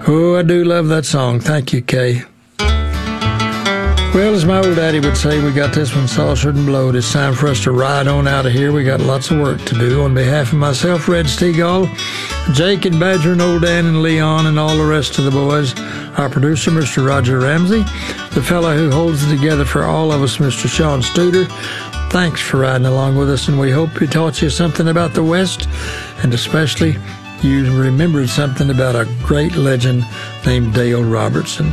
Oh, I do love that song. Thank you, Kay. Well, as my old daddy would say, we got this one saucered and blowed. It's time for us to ride on out of here. We got lots of work to do. On behalf of myself, Red Stegall, Jake and Badger and Old Dan and Leon and all the rest of the boys, our producer, Mr. Roger Ramsey, the fellow who holds it together for all of us, Mr. Sean Studer, thanks for riding along with us, and we hope we taught you something about the West, and especially you remembered something about a great legend named Dale Robertson.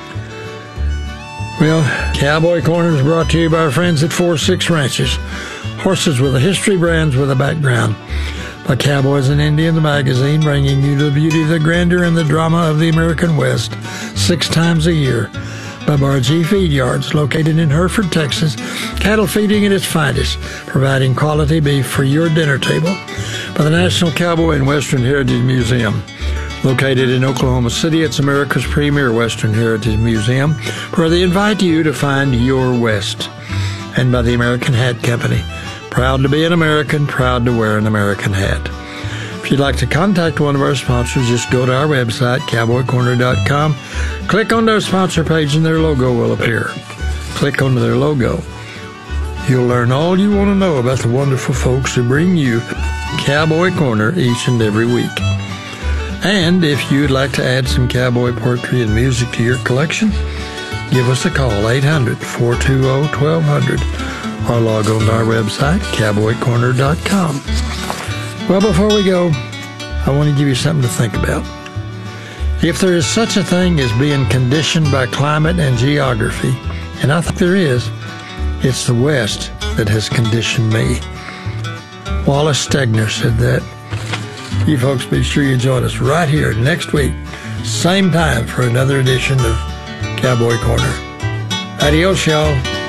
Well, Cowboy Corner is brought to you by our friends at 4-6 Ranches. Horses with a history, brands with a background. By Cowboys and Indians magazine, bringing you the beauty, the grandeur, and the drama of the American West 6 times a year. By Bar G Feed Yards, located in Hereford, Texas, cattle feeding at its finest, providing quality beef for your dinner table. By the National Cowboy and Western Heritage Museum, located in Oklahoma City, it's America's premier Western Heritage Museum, where they invite you to find your West. And by the American Hat Company, proud to be an American, proud to wear an American hat. If you'd like to contact one of our sponsors, just go to our website, cowboycorner.com, click on their sponsor page, and their logo will appear. Click on their logo. You'll learn all you want to know about the wonderful folks who bring you Cowboy Corner each and every week. And if you'd like to add some cowboy poetry and music to your collection, give us a call, 800-420-1200, or log on to our website, cowboycorner.com. Well, before we go, I want to give you something to think about. If there is such a thing as being conditioned by climate and geography, and I think there is, it's the West that has conditioned me. Wallace Stegner said that. You folks be sure you join us right here next week, same time, for another edition of Cowboy Corner. Adios, y'all.